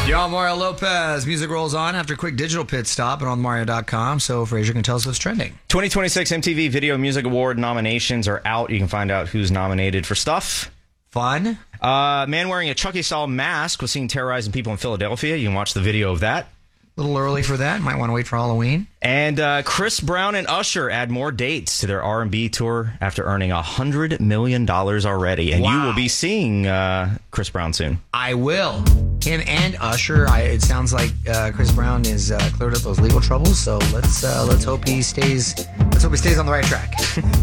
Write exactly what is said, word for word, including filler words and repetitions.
Y'all, Mario Lopez. Music rolls on after a quick digital pit stop and on Mario dot com, so Fraser can tell us what's trending. twenty twenty-six M T V Video Music Award nominations are out. You can find out who's nominated for stuff. Fun. Uh, man wearing a Chucky-style mask was seen terrorizing people in Philadelphia. You can watch the video of that. A little early for that. Might want to wait for Halloween. And uh, Chris Brown and Usher add more dates to their R and B tour after earning one hundred million dollars already. And Wow. you will be seeing uh, Chris Brown soon. I will. Him and Usher. I, it sounds like uh, Chris Brown is uh, cleared up those legal troubles. So let's uh, let's hope he stays. Let's hope he stays on the right track.